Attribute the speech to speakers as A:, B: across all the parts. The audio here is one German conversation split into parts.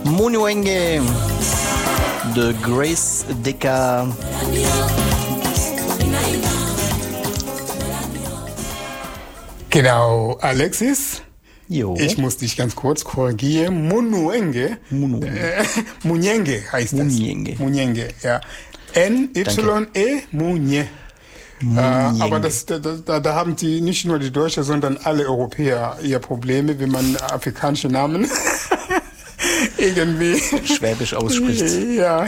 A: Munyenge de Grace Dicker.
B: Genau, Alexis.
A: Jo.
B: Ich muss dich ganz kurz korrigieren. Munyenge. Munyenge heißt das. Munyenge, ja. N-Y-E, Munye. Aber da haben die nicht nur die Deutschen, sondern alle Europäer ihr Probleme, wenn man afrikanische Namen irgendwie
A: schwäbisch ausspricht.
B: Ja.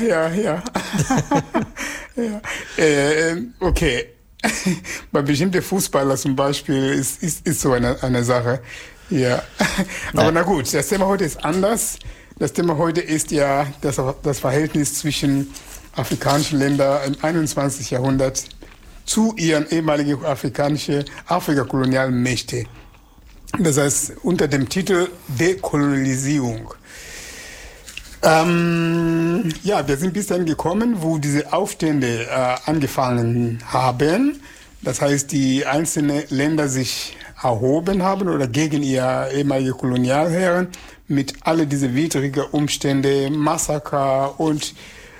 B: Okay. Bei bestimmten Fußballern zum Beispiel ist so eine Sache. Ja. Aber na gut, das Thema heute ist anders. Das Thema heute ist ja das Verhältnis zwischen afrikanischen Ländern im 21. Jahrhundert zu ihren ehemaligen Afrika-Kolonialmächte. Das heißt, unter dem Titel Dekolonisierung. Wir sind bis dahin gekommen, wo diese Aufstände angefangen haben. Das heißt, die einzelnen Länder sich erhoben haben oder gegen ihre ehemalige Kolonialherren mit alle diese widrigen Umstände, Massaker und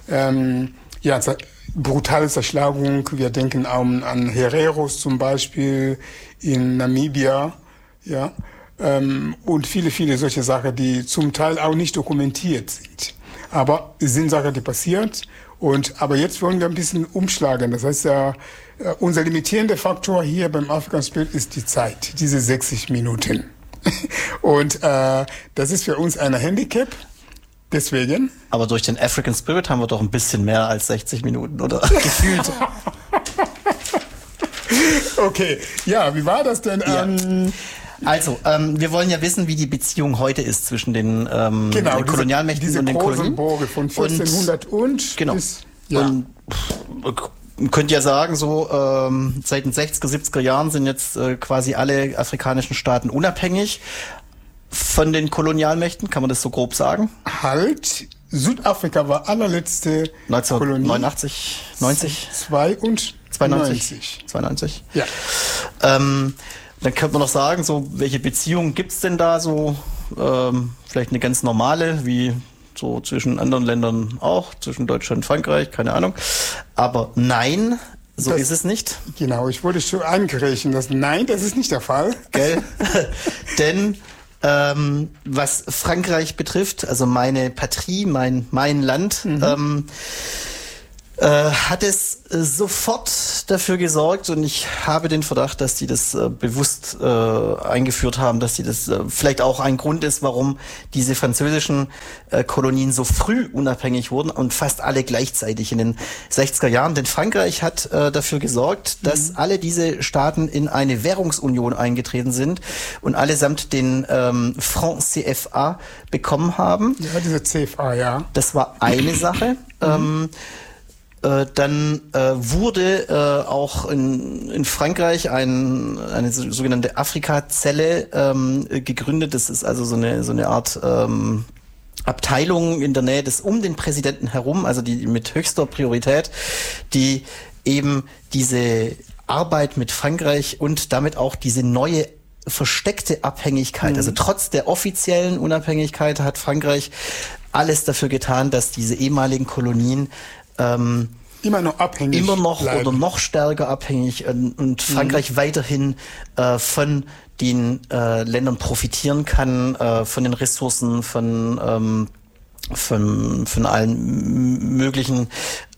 B: brutale Zerschlagung. Wir denken an Hereros zum Beispiel in Namibia, ja, und viele solche Sachen, die zum Teil auch nicht dokumentiert sind. Aber es sind Sachen, die passiert. Aber jetzt wollen wir ein bisschen umschlagen. Das heißt, unser limitierender Faktor hier beim African Spirit ist die Zeit, diese 60 Minuten. Und das ist für uns ein Handicap. Deswegen.
A: Aber durch den African Spirit haben wir doch ein bisschen mehr als 60 Minuten, oder? Gefühlt.
B: Okay, ja, wie war das denn?
A: Ja. Also, wir wollen ja wissen, wie die Beziehung heute ist zwischen den Kolonialmächten und den Kolonien.
B: Diese von 1400
A: genau.
B: bis...
A: Ja. Und könnt ja sagen, so seit den 60er, 70er Jahren sind jetzt quasi alle afrikanischen Staaten unabhängig von den Kolonialmächten, kann man das so grob sagen?
B: Halt, Südafrika war allerletzte
A: 1989, 90? 92.
B: Ja.
A: Dann könnte man noch sagen, so welche Beziehungen gibt's denn da so? Vielleicht eine ganz normale, wie so zwischen anderen Ländern auch, zwischen Deutschland und Frankreich, keine Ahnung. Aber nein, so ist es nicht.
B: Genau, ich wollte schon angreifen, das ist nicht der Fall.
A: Gell? Denn was Frankreich betrifft, also meine Patrie, mein Land, hat es sofort dafür gesorgt, und ich habe den Verdacht, dass die das bewusst eingeführt haben, dass die das vielleicht auch ein Grund ist, warum diese französischen Kolonien so früh unabhängig wurden und fast alle gleichzeitig in den 60er Jahren. Denn Frankreich hat dafür gesorgt, dass alle diese Staaten in eine Währungsunion eingetreten sind und allesamt den Franc CFA bekommen haben.
B: Ja, diese CFA, ja.
A: Das war eine Sache. Dann wurde auch in Frankreich eine sogenannte Afrika-Zelle gegründet. Das ist also so eine Art Abteilung in der Nähe um den Präsidenten herum, also die mit höchster Priorität, die eben diese Arbeit mit Frankreich und damit auch diese neue versteckte Abhängigkeit, also trotz der offiziellen Unabhängigkeit hat Frankreich alles dafür getan, dass diese ehemaligen Kolonien
B: immer noch bleiben.
A: Oder noch stärker abhängig und Frankreich weiterhin von den Ländern profitieren kann, von den Ressourcen, von allen möglichen.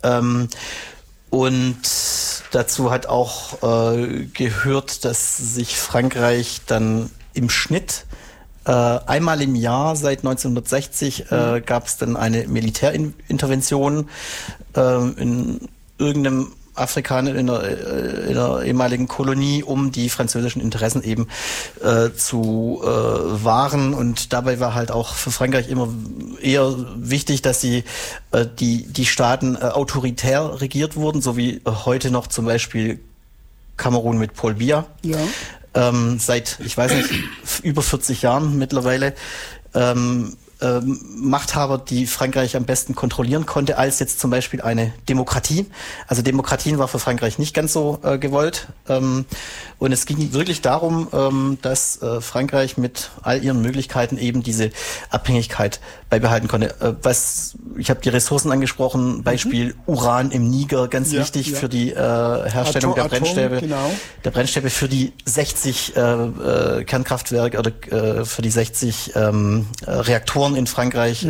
A: Und dazu hat auch gehört, dass sich Frankreich dann im Schnitt einmal im Jahr seit 1960 gab es dann eine Militärintervention in irgendeinem Afrikaner in der ehemaligen Kolonie, um die französischen Interessen eben zu wahren. Und dabei war halt auch für Frankreich immer eher wichtig, dass die Staaten autoritär regiert wurden, so wie heute noch zum Beispiel Kamerun mit Paul Biya. Ja. Seit, ich weiß nicht, über 40 Jahren mittlerweile. Machthaber, die Frankreich am besten kontrollieren konnte, als jetzt zum Beispiel eine Demokratie. Also Demokratien war für Frankreich nicht ganz so gewollt. Und es ging wirklich darum, dass Frankreich mit all ihren Möglichkeiten eben diese Abhängigkeit beibehalten konnte. Ich habe die Ressourcen angesprochen, Beispiel Uran im Niger, ganz wichtig für die Herstellung der Brennstäbe. Genau. Der Brennstäbe für die 60 Kernkraftwerke oder für die 60 Reaktoren in Frankreich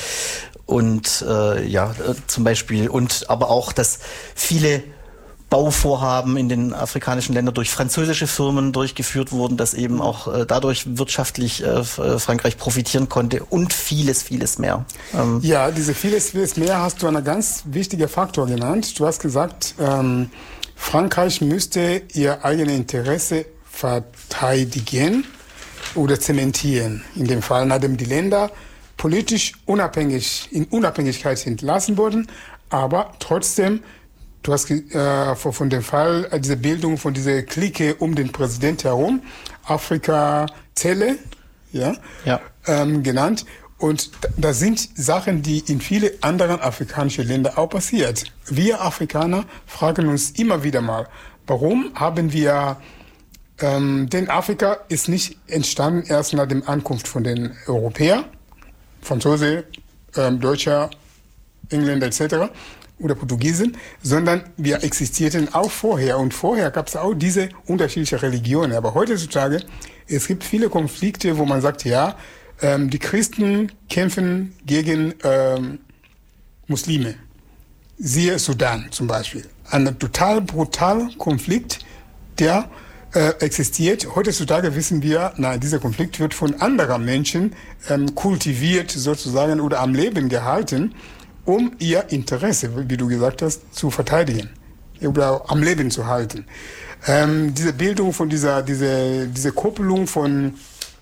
A: zum Beispiel, und aber auch, dass viele Bauvorhaben in den afrikanischen Ländern durch französische Firmen durchgeführt wurden, dass eben auch dadurch wirtschaftlich Frankreich profitieren konnte und vieles, vieles mehr.
B: Ja, diese vieles mehr hast du einen ganz wichtigen Faktor genannt. Du hast gesagt, Frankreich müsste ihr eigenes Interesse verteidigen oder zementieren. In dem Fall, nachdem die Länder politisch in Unabhängigkeit entlassen wurden, aber trotzdem, du hast von dem Fall, diese Bildung von dieser Clique um den Präsident herum, Afrika-Zelle, genannt. Und das sind Sachen, die in viele anderen afrikanischen Länder auch passiert. Wir Afrikaner fragen uns immer wieder mal, warum haben wir, denn Afrika ist nicht entstanden erst nach der Ankunft von den Europäern, Franzose, Deutscher, Engländer etc. oder Portugiesen, sondern wir existierten auch vorher. Und vorher gab es auch diese unterschiedlichen Religionen. Aber heutzutage, es gibt viele Konflikte, wo man sagt, die Christen kämpfen gegen Muslime. Siehe Sudan zum Beispiel. Ein total brutaler Konflikt, der existiert. Heutzutage wissen wir, dieser Konflikt wird von anderen Menschen kultiviert sozusagen oder am Leben gehalten, um ihr Interesse, wie du gesagt hast, zu verteidigen oder am Leben zu halten. Diese Bildung von diese Koppelung von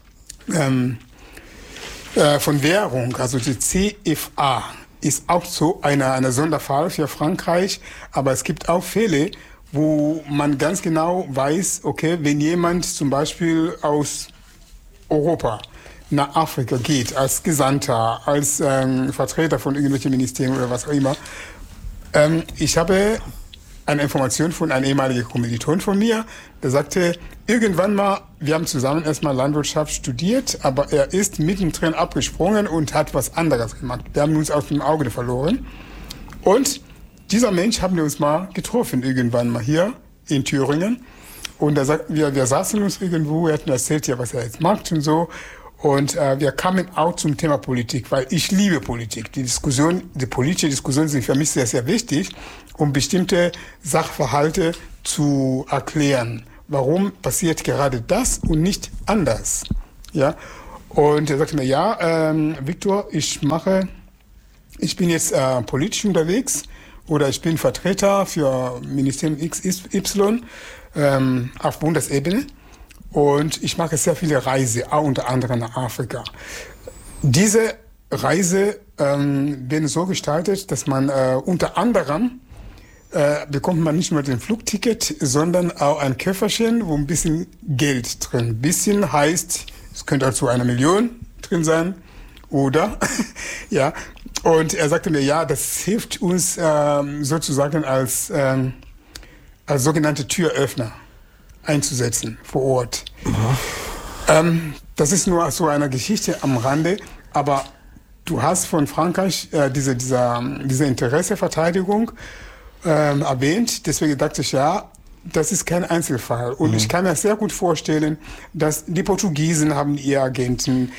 B: Währung, also die CFA, ist auch so eine Sonderfall für Frankreich, aber es gibt auch Fälle, wo man ganz genau weiß, okay, wenn jemand zum Beispiel aus Europa nach Afrika geht, als Gesandter, als Vertreter von irgendwelchen Ministerien oder was auch immer. Ich habe eine Information von einem ehemaligen Kommiliton von mir, der sagte, irgendwann mal, wir haben zusammen erstmal Landwirtschaft studiert, aber er ist mittendrin abgesprungen und hat was anderes gemacht. Wir haben uns aus dem Auge verloren. Und dieser Mensch haben wir uns mal getroffen, irgendwann mal hier in Thüringen. Und wir saßen uns irgendwo, er hat mir erzählt, was er jetzt macht und so. Und wir kamen auch zum Thema Politik, weil ich liebe Politik. Die politische Diskussionen sind für mich sehr, sehr wichtig, um bestimmte Sachverhalte zu erklären. Warum passiert gerade das und nicht anders? Ja. Und er sagte mir, Viktor, ich bin jetzt politisch unterwegs oder ich bin Vertreter für Ministerium XY auf Bundesebene. Und ich mache sehr viele Reisen, auch unter anderem nach Afrika. Diese Reise werden so gestaltet, dass man unter anderem bekommt man nicht nur den Flugticket, sondern auch ein Köfferchen, wo ein bisschen Geld drin. Ein bisschen heißt, es könnte also 1 Million drin sein, oder? Ja. Und er sagte mir, das hilft uns sozusagen als sogenannte Türöffner einzusetzen vor Ort. Das ist nur so eine Geschichte am Rande, aber du hast von Frankreich diese Interesseverteidigung erwähnt, deswegen dachte ich, das ist kein Einzelfall. Und ich kann mir sehr gut vorstellen, dass die Portugiesen haben ihre Agenten,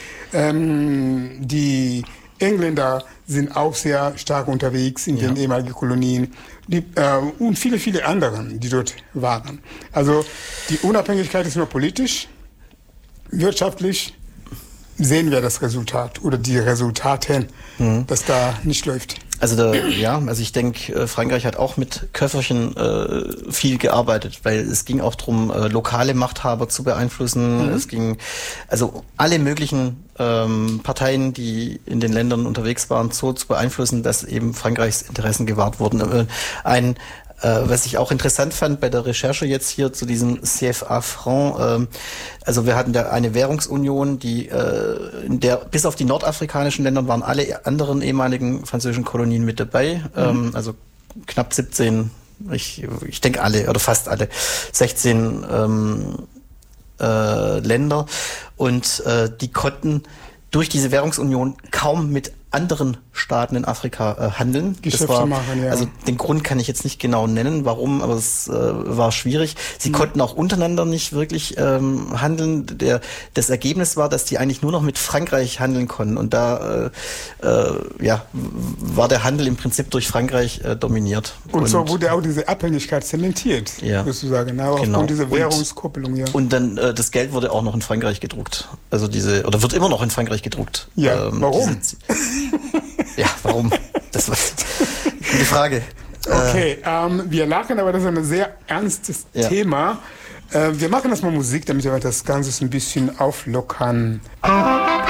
B: die Engländer sind auch sehr stark unterwegs in den ehemaligen Kolonien und viele, viele anderen, die dort waren. Also die Unabhängigkeit ist nur politisch, wirtschaftlich sehen wir das Resultat oder die Resultate, dass da nicht läuft.
A: Also ich denke, Frankreich hat auch mit Köfferchen viel gearbeitet, weil es ging auch darum, lokale Machthaber zu beeinflussen. Es ging also alle möglichen Parteien, die in den Ländern unterwegs waren, so zu beeinflussen, dass eben Frankreichs Interessen gewahrt wurden. Ein Was ich auch interessant fand bei der Recherche jetzt hier zu diesem CFA-Franc, also wir hatten da eine Währungsunion, die in der bis auf die nordafrikanischen Länder waren alle anderen ehemaligen französischen Kolonien mit dabei, also knapp 17, ich denke alle oder fast alle, 16 Länder, und die konnten durch diese Währungsunion kaum mit anderen Staaten in Afrika handeln.
B: Geschäfte machen, ja.
A: Also den Grund kann ich jetzt nicht genau nennen, warum, aber es war schwierig. Sie konnten auch untereinander nicht wirklich handeln. Das Ergebnis war, dass die eigentlich nur noch mit Frankreich handeln konnten, und da war der Handel im Prinzip durch Frankreich dominiert.
B: Und so wurde auch diese Abhängigkeit zementiert, sozusagen, aufgrund dieser Währungskoppelung. Ja.
A: Und dann das Geld wurde auch noch in Frankreich gedruckt. Also wird immer noch in Frankreich gedruckt.
B: Ja, warum?
A: Warum? Das war die Frage.
B: Okay, wir lachen, aber das ist ein sehr ernstes Thema. Wir machen erstmal Musik, damit wir das Ganze ein bisschen auflockern.